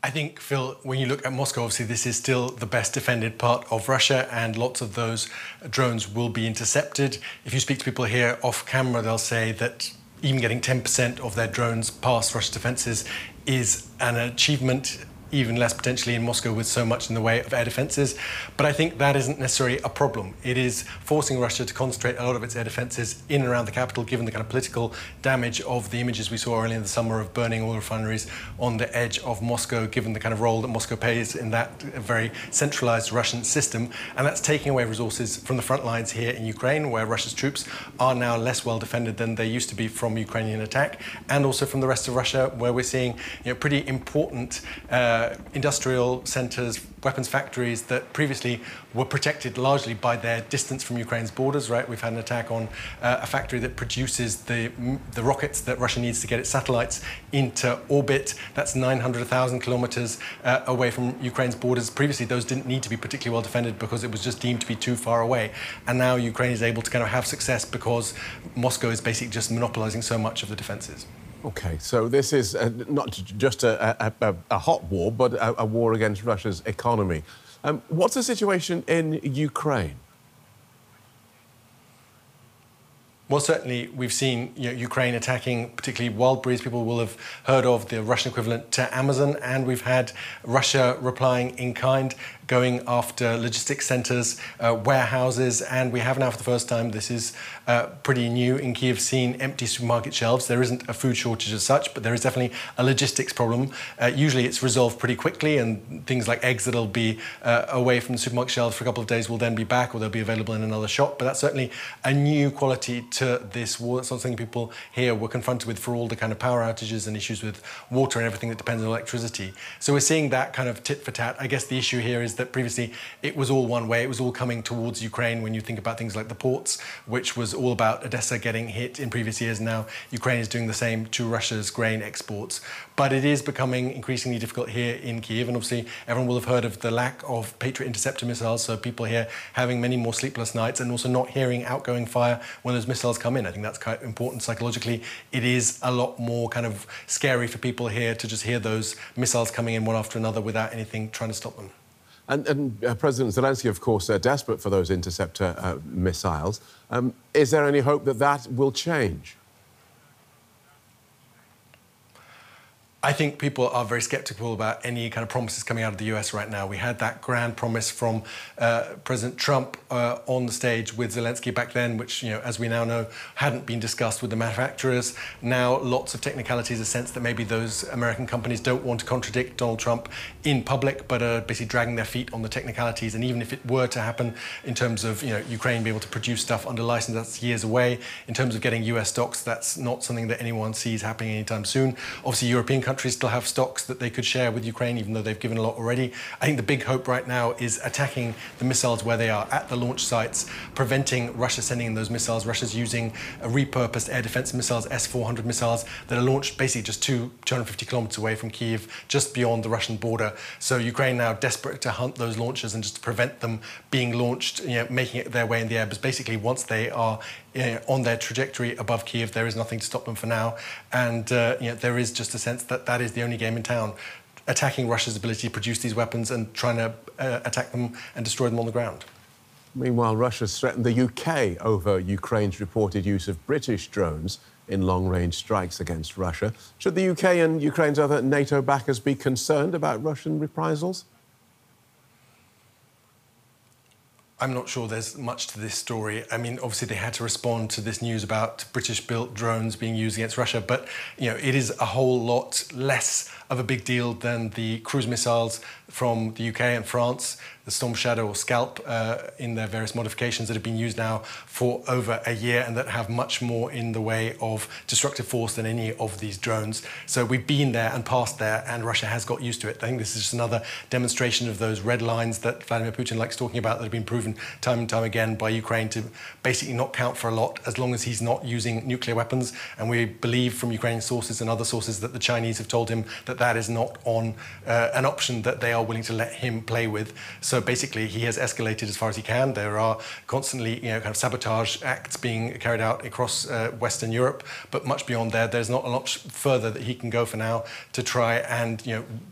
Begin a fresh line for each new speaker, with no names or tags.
I think, Phil, when you look at Moscow, obviously this is still the best defended part of Russia, and lots of those drones will be intercepted. If you speak to people here off camera, they'll say that even getting 10% of their drones past Russia's defences is an achievement, even less potentially in Moscow with so much in the way of air defences. But I think that isn't necessarily a problem. It is forcing Russia to concentrate a lot of its air defences in and around the capital, given the kind of political damage of the images we saw earlier in the summer of burning oil refineries on the edge of Moscow, given the kind of role that Moscow plays in that very centralised Russian system. And that's taking away resources from the front lines here in Ukraine, where Russia's troops are now less well defended than they used to be from Ukrainian attack, and also from the rest of Russia, where we're seeing pretty important industrial centres, weapons factories that previously were protected largely by their distance from Ukraine's borders, right? We've had an attack on a factory that produces the rockets that Russia needs to get its satellites into orbit. That's 900,000 kilometres away from Ukraine's borders. Previously, those didn't need to be particularly well defended because it was just deemed to be too far away. And now Ukraine is able to kind of have success because Moscow is basically just monopolising so much of the defences.
OK, so this is not just a hot war, but a war against Russia's economy. What's the situation in Ukraine?
Well, certainly we've seen Ukraine attacking particularly Wildberries. People will have heard of the Russian equivalent to Amazon, and we've had Russia replying in kind, going after logistics centres, warehouses, and we have now for the first time, this is pretty new in Kyiv, seen empty supermarket shelves. There isn't a food shortage as such, but there is definitely a logistics problem. Usually it's resolved pretty quickly, and things like eggs that'll be away from the supermarket shelves for a couple of days will then be back, or they'll be available in another shop. But that's certainly a new quality to this war. That's not something people here were confronted with for all the kind of power outages and issues with water and everything that depends on electricity. So we're seeing that kind of tit for tat. I guess the issue here is that previously it was all one way. It was all coming towards Ukraine. When you think about things like the ports, which was all about Odessa getting hit in previous years, now Ukraine is doing the same to Russia's grain exports. But it is becoming increasingly difficult here in Kyiv, and obviously everyone will have heard of the lack of Patriot interceptor missiles, so people here having many more sleepless nights and also not hearing outgoing fire when those missiles come in. I think that's quite important psychologically. It is a lot more kind of scary for people here to just hear those missiles coming in one after another without anything trying to stop them.
And President Zelensky, of course, desperate for those interceptor missiles. Is there any hope that that will change?
I think people are very sceptical about any kind of promises coming out of the US right now. We had that grand promise from President Trump on the stage with Zelensky back then, which, as we now know, hadn't been discussed with the manufacturers. Now, lots of technicalities, a sense that maybe those American companies don't want to contradict Donald Trump in public, but are basically dragging their feet on the technicalities. And even if it were to happen in terms of, Ukraine being able to produce stuff under license, that's years away. In terms of getting US stocks, that's not something that anyone sees happening anytime soon. Obviously, European countries still have stocks that they could share with Ukraine, even though they've given a lot already. I think the big hope right now is attacking the missiles where they are, at the launch sites, preventing Russia sending in those missiles. Russia's using repurposed air defense missiles, S-400 missiles, that are launched basically just 250 kilometers away from Kyiv, just beyond the Russian border. So Ukraine now desperate to hunt those launchers and just to prevent them being launched, making it their way in the air. But basically, once they are on their trajectory above Kyiv, there is nothing to stop them for now. And there is just a sense that that is the only game in town, attacking Russia's ability to produce these weapons and trying to attack them and destroy them on the ground.
Meanwhile, Russia's threatened the UK over Ukraine's reported use of British drones in long-range strikes against Russia. Should the UK and Ukraine's other NATO backers be concerned about Russian reprisals?
I'm not sure there's much to this story. I mean, obviously they had to respond to this news about British-built drones being used against Russia, but it is a whole lot less of a big deal than the cruise missiles from the UK and France, the Storm Shadow or Scalp, in their various modifications that have been used now for over a year and that have much more in the way of destructive force than any of these drones. So we've been there and passed there, and Russia has got used to it. I think this is just another demonstration of those red lines that Vladimir Putin likes talking about, that have been proven time and time again by Ukraine to basically not count for a lot as long as he's not using nuclear weapons. And we believe from Ukrainian sources and other sources that the Chinese have told him that that is not on an option that they are willing to let him play with. So basically, he has escalated as far as he can. There are constantly, kind of sabotage acts being carried out across Western Europe, but much beyond there, there's not a lot further that he can go for now to try and,